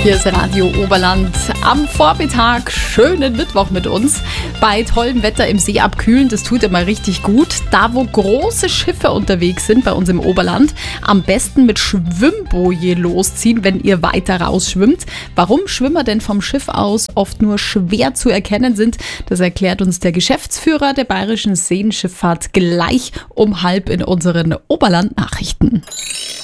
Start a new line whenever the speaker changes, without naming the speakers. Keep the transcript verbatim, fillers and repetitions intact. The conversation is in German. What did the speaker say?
Hier ist Radio Oberland am Vormittag. Schönen Mittwoch mit uns. Bei tollem Wetter im See abkühlen, das tut immer richtig gut. Da, wo große Schiffe unterwegs sind bei uns im Oberland, am besten mit Schwimmboje losziehen, wenn ihr weiter rausschwimmt. Warum Schwimmer denn vom Schiff aus oft nur schwer zu erkennen sind, das erklärt uns der Geschäftsführer der Bayerischen Seenschifffahrt gleich um halb in unseren Oberland-Nachrichten.